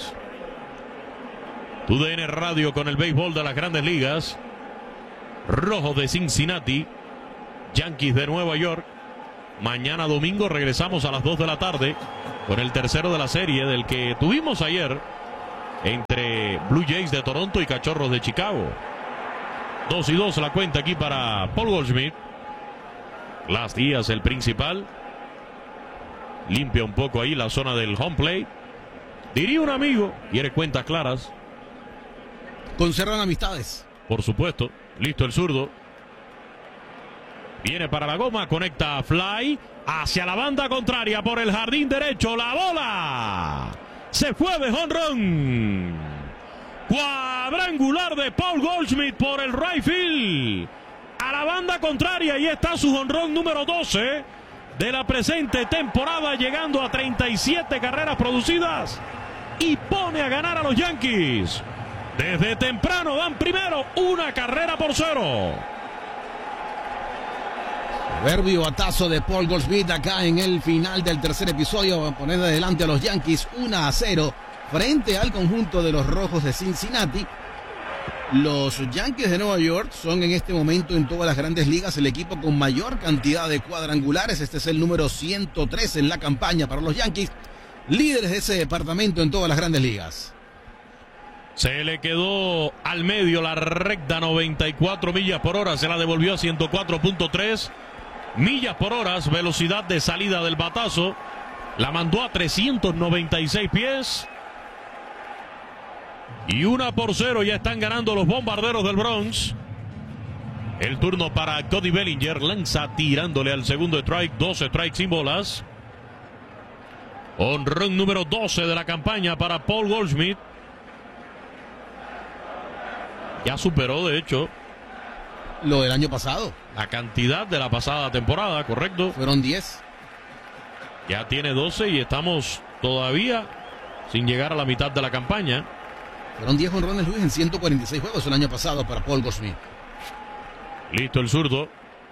Tu D N Radio con el béisbol de las Grandes Ligas. Rojos de Cincinnati, Yankees de Nueva York. Mañana domingo regresamos a las dos de la tarde con el tercero de la serie del que tuvimos ayer entre Blue Jays de Toronto y Cachorros de Chicago. Dos y dos la cuenta aquí para Paul Goldschmidt. Las Díaz, el principal. Limpia un poco ahí la zona del home plate. Diría un amigo, quiere cuentas claras. Conservan amistades. Por supuesto. Listo el zurdo. Viene para la goma, conecta a fly hacia la banda contraria por el jardín derecho. La bola se fue de jonrón. Cuadrangular de Paul Goldschmidt por el right field. A la banda contraria, y está su jonrón número doce de la presente temporada, llegando a treinta y siete carreras producidas y pone a ganar a los Yankees. Desde temprano dan primero una carrera por cero. Soberbio batazo de Paul Goldschmidt acá en el final del tercer episodio, poner adelante a los Yankees uno a cero frente al conjunto de los Rojos de Cincinnati. Los Yankees de Nueva York son en este momento en todas las Grandes Ligas el equipo con mayor cantidad de cuadrangulares. Este es el número ciento tres en la campaña para los Yankees, líderes de ese departamento en todas las Grandes Ligas. Se le quedó al medio la recta, noventa y cuatro millas por hora, se la devolvió a ciento cuatro punto tres millas por hora, velocidad de salida del batazo, la mandó a trescientos noventa y seis pies. Y una por cero ya están ganando los Bombarderos del Bronx. El turno para Cody Bellinger, lanza tirándole al segundo strike, doce strikes sin bolas. Honrón número doce de la campaña para Paul Goldschmidt. Ya superó, de hecho, lo del año pasado. La cantidad de la pasada temporada, correcto. Fueron diez. Ya tiene doce y estamos todavía sin llegar a la mitad de la campaña. Fueron diez jonrones, Luis, en ciento cuarenta y seis juegos el año pasado para Paul Goldschmidt. Listo el zurdo.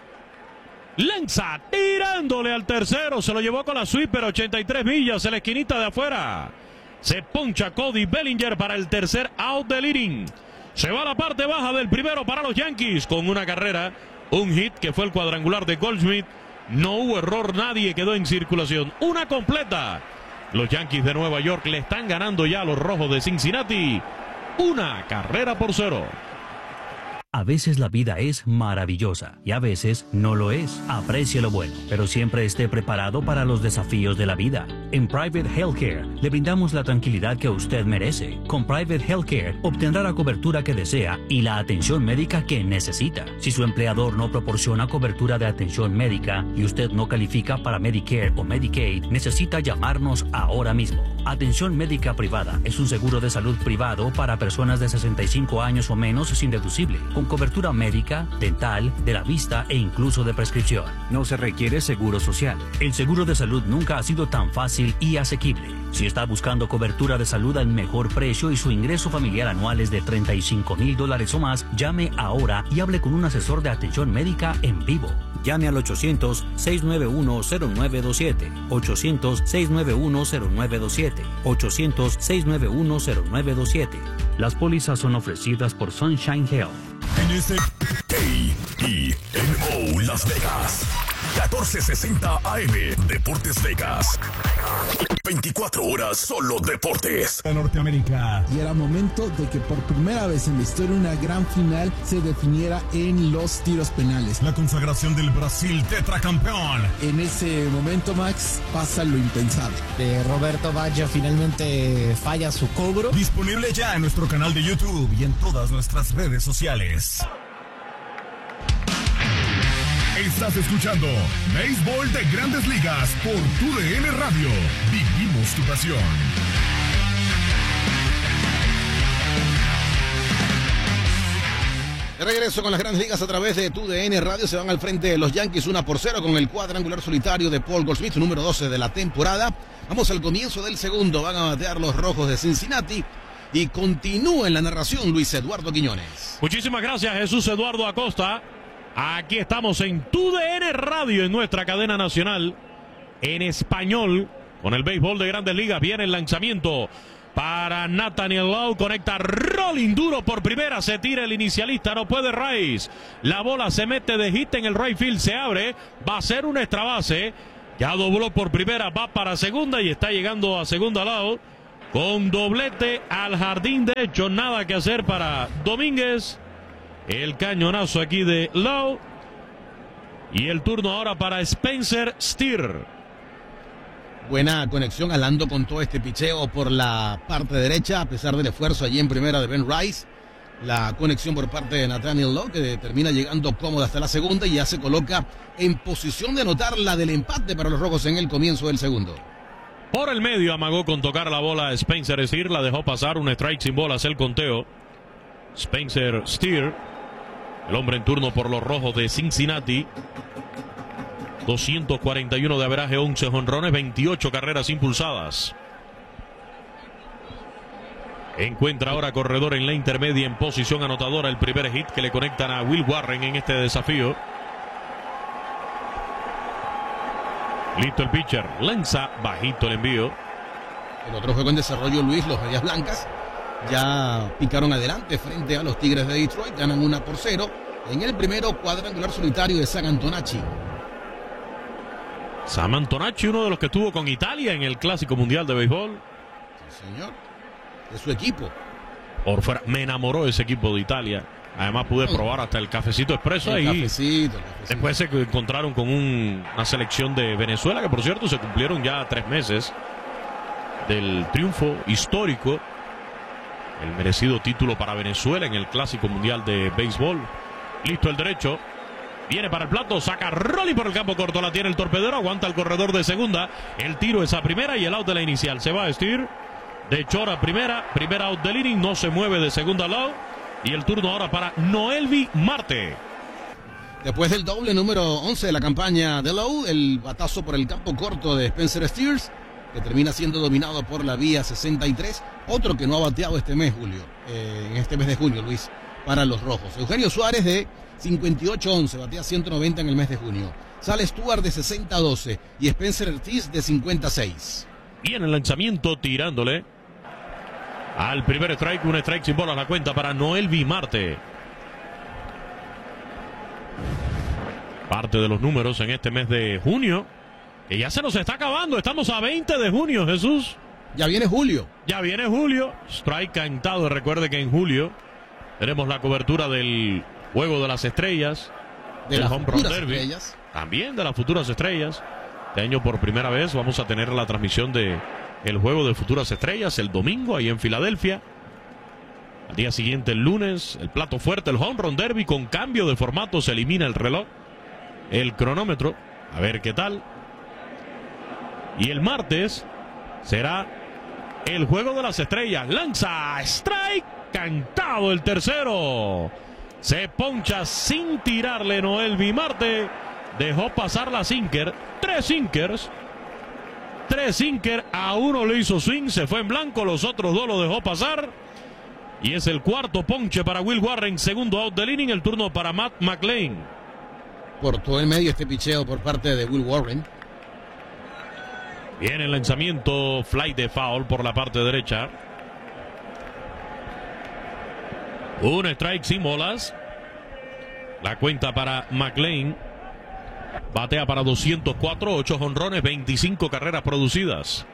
Lanza tirándole al tercero. Se lo llevó con la sweeper, ochenta y tres millas en la esquinita de afuera. Se poncha Cody Bellinger para el tercer out del inning. Se va a la parte baja del primero para los Yankees con una carrera, un hit que fue el cuadrangular de Goldschmidt. No hubo error, nadie quedó en circulación. Una completa. Los Yankees de Nueva York le están ganando ya a los Rojos de Cincinnati. Una carrera por cero. A veces la vida es maravillosa y a veces no lo es. Aprecie lo bueno, pero siempre esté preparado para los desafíos de la vida. En Private Healthcare le brindamos la tranquilidad que usted merece. Con Private Healthcare obtendrá la cobertura que desea y la atención médica que necesita. Si su empleador no proporciona cobertura de atención médica y usted no califica para Medicare o Medicaid, necesita llamarnos ahora mismo. Atención médica privada es un seguro de salud privado para personas de sesenta y cinco años o menos sin deducible, con cobertura médica, dental, de la vista e incluso de prescripción. No se requiere seguro social. El seguro de salud nunca ha sido tan fácil y asequible. Si está buscando cobertura de salud al mejor precio y su ingreso familiar anual es de treinta y cinco mil dólares o más, llame ahora y hable con un asesor de atención médica en vivo. Llame al ochocientos, seis nueve uno, cero nueve dos siete, ochocientos, seis nueve uno, cero nueve dos siete, ochocientos, seis nueve uno, cero nueve dos siete. Las pólizas son ofrecidas por Sunshine Health. En este A I N O Las Vegas, catorce sesenta A M, Deportes Vegas. veinticuatro horas solo deportes. Norteamérica. Y era momento de que por primera vez en la historia una gran final se definiera en los tiros penales. La consagración del Brasil tetracampeón. En ese momento, Max, pasa lo impensable. De Roberto Baggio finalmente falla su cobro. Disponible ya en nuestro canal de YouTube y en todas nuestras redes sociales. Estás escuchando Béisbol de Grandes Ligas por tu D N Radio. Vivimos tu pasión. De regreso con las Grandes Ligas a través de tu D N Radio. Se van al frente de los Yankees uno por cero con el cuadrangular solitario de Paul Goldschmidt, número doce de la temporada. Vamos al comienzo del segundo. Van a batear los Rojos de Cincinnati. Y continúa en la narración Luis Eduardo Quiñones. Muchísimas gracias, Jesús Eduardo Acosta. Aquí estamos en T U D N Radio, en nuestra cadena nacional, en español, con el béisbol de Grandes Ligas. Viene el lanzamiento para Nathaniel Lowe, conecta rolling duro por primera, se tira el inicialista, no puede Rice. La bola se mete de hit en el right field, se abre, va a ser una extra base. Ya dobló por primera, va para segunda y está llegando a segunda lado. Con doblete al jardín derecho, nada que hacer para Domínguez. El cañonazo aquí de Lowe. Y el turno ahora para Spencer Steer. Buena conexión, Alando con todo este picheo por la parte derecha, a pesar del esfuerzo allí en primera de Ben Rice. La conexión por parte de Nathaniel Lowe, que termina llegando cómoda hasta la segunda y ya se coloca en posición de anotar la del empate para los rojos en el comienzo del segundo. Por el medio amagó con tocar la bola Spencer Steer, la dejó pasar, un strike sin bolas el conteo. Spencer Steer, el hombre en turno por los rojos de Cincinnati. doscientos cuarenta y uno de averaje, once jonrones, veintiocho carreras impulsadas. Encuentra ahora corredor en la intermedia en posición anotadora, el primer hit que le conectan a Will Warren en este desafío. Listo el pitcher, lanza bajito el envío. El otro juego en desarrollo, Luis, los Medias Blancas ya picaron adelante frente a los Tigres de Detroit, ganan una por cero. En el primero, cuadrangular solitario de Sam Antonacci. Sam Antonacci, uno de los que estuvo con Italia en el Clásico Mundial de Béisbol. Sí, señor. De su equipo. Por fuera, me enamoró ese equipo de Italia. Además pude probar hasta el cafecito expreso ahí. Cafecito, cafecito. Después se encontraron con un, una selección de Venezuela, que por cierto se cumplieron ya tres meses del triunfo histórico, el merecido título para Venezuela en el Clásico Mundial de Béisbol. Listo el derecho. Viene para el plato, saca Rolly por el campo corto, la tiene el torpedero, aguanta el corredor de segunda. El tiro es a primera y el out de la inicial. Se va a Steer. De Chora primera, primera out del inning, no se mueve de segunda lado. Y el turno ahora para Noelvi Marte. Después del doble número once de la campaña de Lowe, el batazo por el campo corto de Spencer Steers, que termina siendo dominado por la vía sesenta y tres. Otro que no ha bateado este mes, Julio, eh, en este mes de junio, Luis, para los rojos. Eugenio Suárez de cincuenta y ocho once, batea ciento noventa en el mes de junio. Sale Stuart de sesenta doce y Spencer Steers de cincuenta seis. Viene el lanzamiento tirándole al primer strike, un strike sin bolas, la cuenta para Noelvi Marte. Parte de los números en este mes de junio, que ya se nos está acabando. Estamos a veinte de junio, Jesús. Ya viene julio. Ya viene julio. Strike cantado. Recuerde que en julio tenemos la cobertura del Juego de las Estrellas, de del las Home Run futuras Derby, estrellas. También de las futuras estrellas. Este año por primera vez vamos a tener la transmisión de el Juego de Futuras Estrellas el domingo ahí en Filadelfia. Al día siguiente, el lunes, el plato fuerte, el Home Run Derby con cambio de formato. Se elimina el reloj, el cronómetro, a ver qué tal. Y el martes será el Juego de las Estrellas. Lanza, strike, cantado el tercero. Se poncha sin tirarle Noelvi Marte. Dejó pasar la sinker. Tres sinkers. Tres sinker. A uno le hizo swing. Se fue en blanco. Los otros dos lo dejó pasar. Y es el cuarto ponche para Will Warren. Segundo out del inning. El turno para Matt McLain. Cortó el medio este picheo por parte de Will Warren. Viene el lanzamiento. Fly de foul por la parte derecha. Un strike sin bolas. La cuenta para McLain. Batea para doscientos cuatro, ocho jonrones, veinticinco carreras producidas.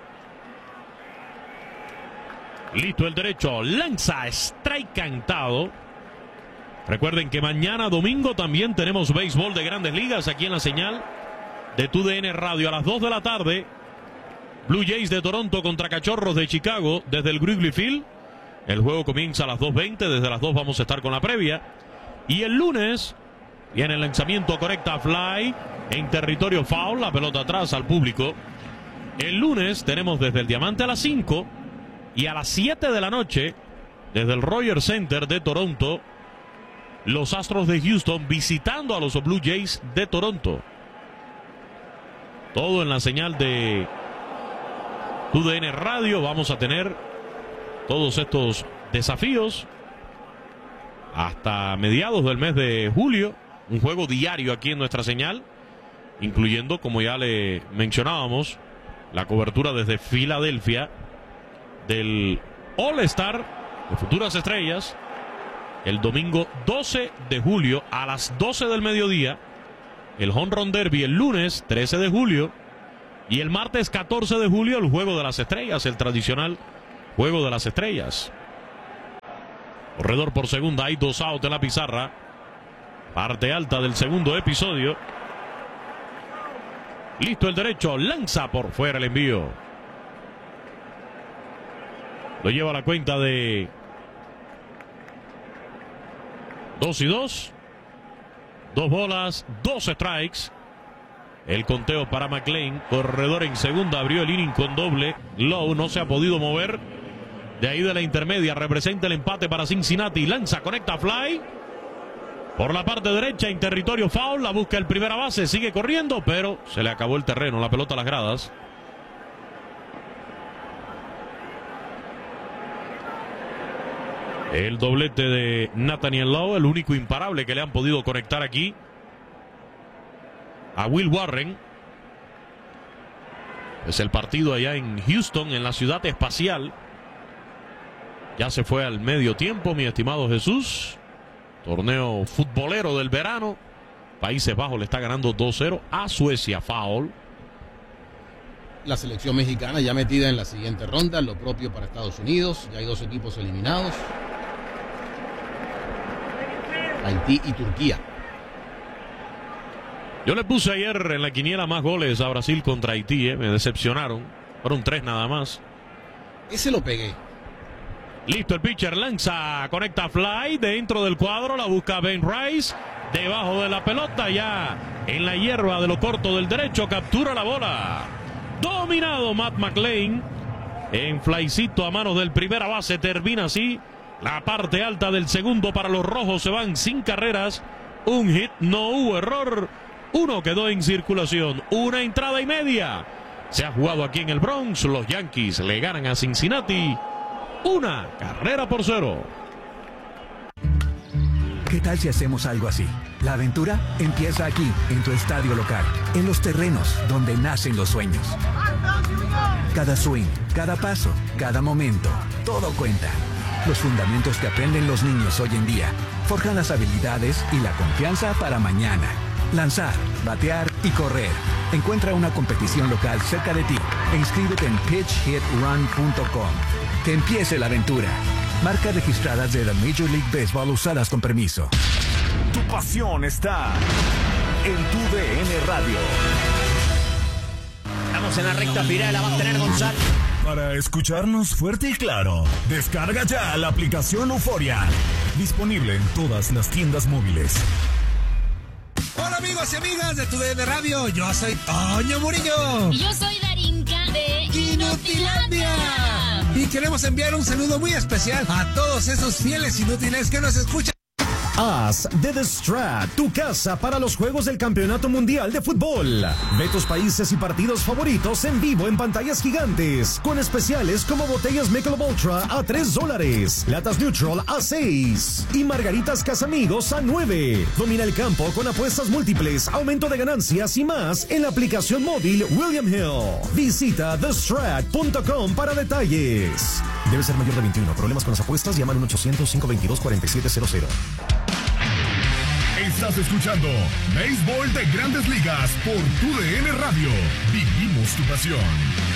Listo el derecho. Lanza, strike cantado. Recuerden que mañana domingo también tenemos béisbol de Grandes Ligas aquí en la señal de T U D N Radio a las dos de la tarde. Blue Jays de Toronto contra Cachorros de Chicago desde el Wrigley Field. El juego comienza a las dos veinte. Desde las dos vamos a estar con la previa. Y el lunes viene el lanzamiento, correcta fly en territorio foul, la pelota atrás al público. El lunes tenemos desde el Diamante a las cinco y a las siete de la noche desde el Rogers Center de Toronto, los Astros de Houston visitando a los Blue Jays de Toronto. Todo en la señal de T U D N Radio. Vamos a tener todos estos desafíos hasta mediados del mes de julio. un juego diario aquí en nuestra señal, incluyendo, como ya le mencionábamos, la cobertura desde Filadelfia del All-Star de Futuras Estrellas el domingo doce de julio a las doce del mediodía, el Home Run Derby el lunes trece de julio y el martes catorce de julio el Juego de las Estrellas, el tradicional Juego de las Estrellas. Corredor por segunda, hay dos outs en la pizarra, parte alta del segundo episodio. Listo el derecho, lanza por fuera el envío. Lo lleva a la cuenta de dos y dos. Dos bolas, dos strikes. El conteo para McLean. Corredor en segunda, abrió el inning con doble. Lowe no se ha podido mover. De ahí de la intermedia representa el empate para Cincinnati. Lanza, conecta fly. Por la parte derecha en territorio foul, la busca el primera base, sigue corriendo, pero se le acabó el terreno, la pelota a las gradas. El doblete de Nathaniel Lowe, el único imparable que le han podido conectar aquí a Will Warren. Es el partido allá en Houston, en la ciudad espacial. Ya se fue al medio tiempo, mi estimado Jesús. Torneo futbolero del verano. Países Bajos le está ganando dos cero a Suecia. Foul. La selección mexicana ya metida en la siguiente ronda. Lo propio para Estados Unidos. Ya hay dos equipos eliminados. Haití y Turquía. Yo le puse ayer en la quiniela más goles a Brasil contra Haití. Eh. Me decepcionaron. Fueron tres nada más. Ese lo pegué. Listo el pitcher, lanza, conecta fly dentro del cuadro, la busca Ben Rice, debajo de la pelota, ya en la hierba de lo corto del derecho, captura la bola. Dominado Matt McLain, en flycito a manos del primera base, termina así la parte alta del segundo para los rojos, se van sin carreras, un hit, no hubo error, uno quedó en circulación, una entrada y media. Se ha jugado aquí en el Bronx, los Yankees le ganan a Cincinnati. Una carrera por cero. ¿Qué tal si hacemos algo así? La aventura empieza aquí, en tu estadio local, en los terrenos donde nacen los sueños. Cada swing, cada paso, cada momento, todo cuenta. Los fundamentos que aprenden los niños hoy en día forjan las habilidades y la confianza para mañana. Lanzar, batear y correr. Encuentra una competición local cerca de ti e inscríbete en pitch hit run punto com. Que empiece la aventura. Marcas registradas de la Major League Baseball usadas con permiso. Tu pasión está en tu D N Radio. Estamos en la recta final, la va a tener González. Para escucharnos fuerte y claro, descarga ya la aplicación Euforia. Disponible en todas las tiendas móviles. Hola amigos y amigas de tu D N Radio, yo soy Toño Murillo. Y yo soy Darinka de Inutilandia. Y queremos enviar un saludo muy especial a todos esos fieles inútiles que nos escuchan. Haz de The Strat tu casa para los Juegos del Campeonato Mundial de Fútbol. Ve tus países y partidos favoritos en vivo en pantallas gigantes, con especiales como botellas Michelob Ultra a tres dólares, latas Neutral a seis y margaritas Casamigos a nueve. Domina el campo con apuestas múltiples, aumento de ganancias y más en la aplicación móvil William Hill. Visita the strat punto com para detalles. Debe ser mayor de veintiuno. Problemas con las apuestas, llaman al ochocientos, cinco veintidós, cuarenta y siete cero cero. Estás escuchando Béisbol de Grandes Ligas por tu D N Radio. Vivimos tu pasión.